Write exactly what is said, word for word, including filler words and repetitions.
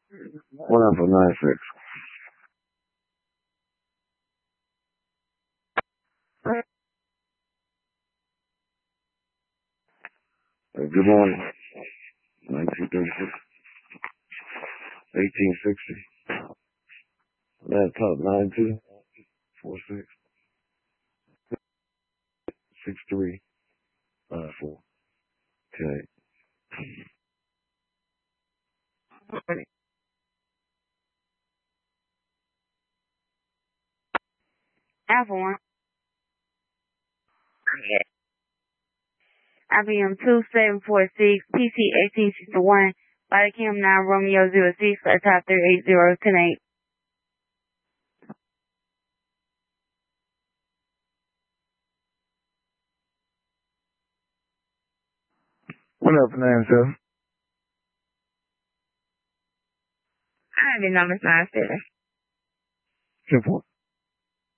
One up for nine six. Uh, good morning. nineteen thirty-six. eighteen sixty. Laptop nine two four six six three five four. Okay. Alpha one. I B M two seven four six, P C eighteen sixty-one, Body Cam nine Romeo zero six, Top three eight zero ten eight. What up for nine seven? I have your numbers nine seven. Ten four.